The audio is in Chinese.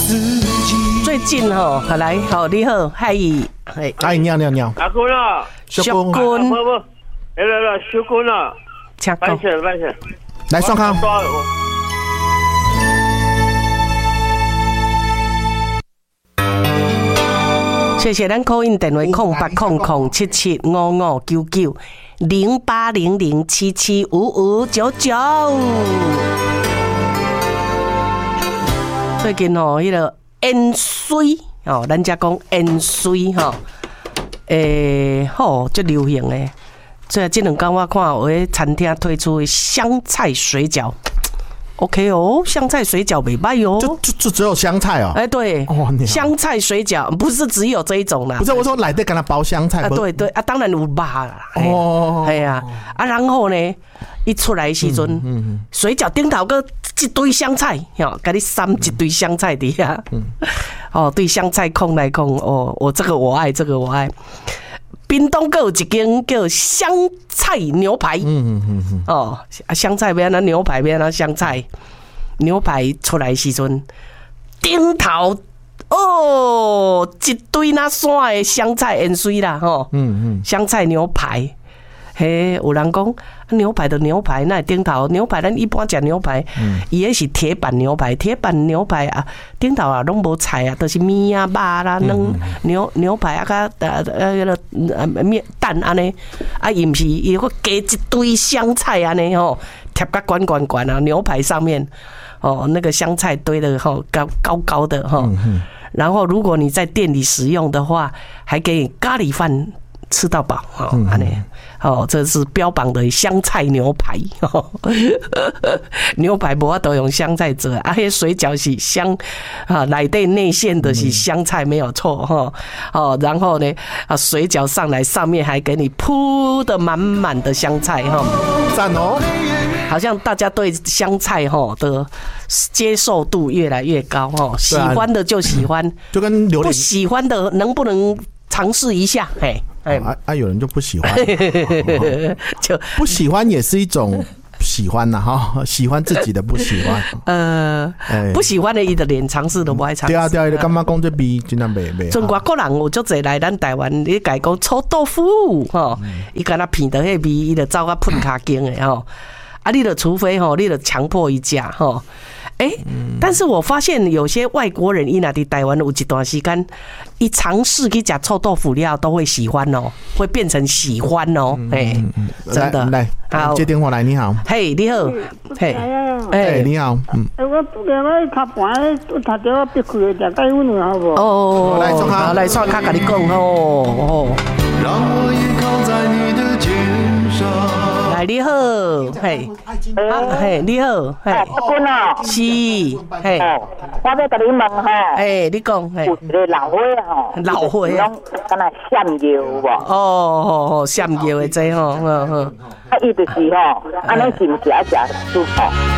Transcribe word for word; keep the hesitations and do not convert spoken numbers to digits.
最近吼，来，好，你好，嗨， 嗨，哎，你好，你好，你好， 阿君啊， 小君，不不，来来来，小君啊， 请讲，拜谢拜谢， 来双康。 谢谢咱 call in 电话空八空空七七五五九九零八零零七七五五九九。最近吼，迄个淹水哦，咱家讲淹水吼，诶，吼，最流行诶。所以这两天我看有诶餐厅推出的香菜水饺。OK 哦，香菜水饺没卖哦， 就就就只有香菜哦。 哎、欸，对，哦、香菜水饺不是只有这一种啦。 不是，我说来的跟他包香菜。 啊，对对啊，当然有肉啦。哦，系啊，啊，然后呢，一出来的时阵，嗯嗯、水饺顶头个一堆香菜，吼，给你塞一堆香菜底下。嗯、哦，对香菜控来控，哦，我这个我爱，这个我爱。屏东有一间叫香菜牛排，嗯嗯嗯嗯，哦，香菜要安怎牛排要安怎香菜，牛排出来时阵，顶头哦一堆那山的香菜盐水啦，吼，嗯嗯，香菜牛排。嘿，有人讲牛排的牛排，那顶头牛排，咱一般食牛排，伊迄是铁板牛排，铁板牛排啊，顶头啊拢无菜啊，都、就是面啊、肉啦、卵、牛牛排啊，甲呃呃呃面蛋安尼，啊，伊毋是伊个加一堆香菜安尼吼，贴甲管管管啊，牛排上面哦，那个香菜堆的吼高高高的吼，然后如果你在店里食用的话，还给你咖喱饭。吃到饱哦，安尼哦，这是标榜的香菜牛排哦，牛排无法度用香菜做，啊，迄水饺是香啊，内底内馅的是香菜没有错哈哦，然后呢啊，水饺上来上面还给你铺的满满的香菜哈， 赞哦， 好像大家对香菜哈的接受度越来越高哈，喜欢的就喜欢， 就跟榴莲， 不喜欢的能不能尝试一下？嘿。 哎、哦、啊啊！有人就不喜欢，就不喜欢也是一种喜欢呐哈，喜欢自己的不喜欢。呃， 欸、不喜欢的伊的连尝试都不爱尝试。 对啊对啊，感觉讲这比真正袂袂。 中国国人有足侪来咱台湾，你甲伊讲臭豆腐吼，伊敢若闻到迄味，伊就走到喷骹筋的吼。啊，你就除非吼，你就强迫伊食吼。哎、欸，但是我发现有些外国人，伊若伫台湾有一段时间，伊尝试去吃臭豆腐料，都会喜欢哦，会变成喜欢哦，哎、嗯欸，真的。 来，好，接电话来，你好。 嘿，你好，嘿， 哎，你好，嗯。 哎，我不给我卡盘，我他叫我别开，点解我呢？好不？ 哦， 来，创卡， 来，创卡，跟你讲哦，哦。让我依靠在你的肩上。来，你好，嘿，啊，嘿，你好，嘿， 阿君哦， 是，嘿， 我要甲你问哈， 哎，你讲，嘿， 有一个老伙吼， 老伙啊， 敢若闪耀无？ 哦哦哦，闪耀的这吼，嗯嗯， 啊，伊就是吼，安尼是毋是爱食素吼？